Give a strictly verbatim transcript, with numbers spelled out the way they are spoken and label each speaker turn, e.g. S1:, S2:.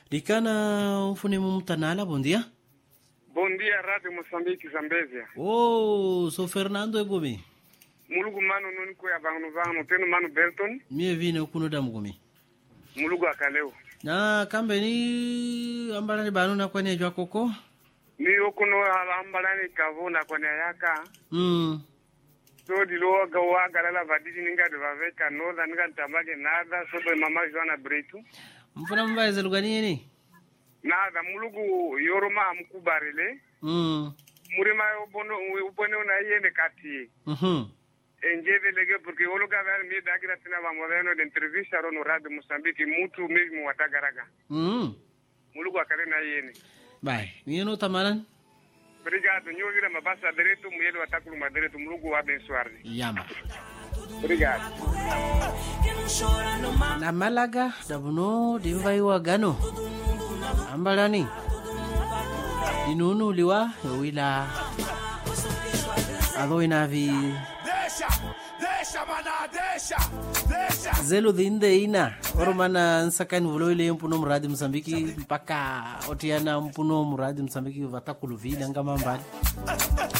S1: Ricana Funemu Tanala, bom dia.
S2: Bom dia, Rádio Moçambique, Zambésia.
S1: Oh, sou Fernando Egumi.
S2: Mulugu mano nuniko ya vangunu vangunu, tenu mano Belton.
S1: Mie vine ukuno da mugumi.
S2: Mulugu akaleo.
S1: Na kambe ni ambalani banu na kwenye jwa koko?
S2: Ni okuno ambalani kavu na kwenye yaka.
S1: Mm.
S2: So dilo gawa galala vadidi ninga de vaveka noda ninga ntamage nada so do mama Joana Bretu.
S1: Mfuna mbaye lugha nini?
S2: Nada mulugu yoroma amkubarile.
S1: Mm.
S2: Murima ubono ubono na yene kati.
S1: Mhm.
S2: Enjeve lege porque oluga ver mi dagira tina ba modeno de entrevista ro no Radio Moçambique mutu mesmo watagaraga.
S1: Mm.
S2: Mulugu akale na yene.
S1: Bye. Nieno tamalan?
S2: Obrigado, nyo vira mabasa direto muyelo atakulu madireto mulugu wa bensuardi.
S1: Yama.
S2: Obrigado.
S1: Na Malaga dabuno divai wa gano. Ambalani. Inunu liwa wila. Ado inavi.
S3: Deixa, deixa mana, deixa, deixa.
S1: Zelo dinde ina. Oromana nsakani vulo ile mpuno mradi Msambiki mpaka otiana mpuno mradi Msambiki vatakulu vile ngama mbali.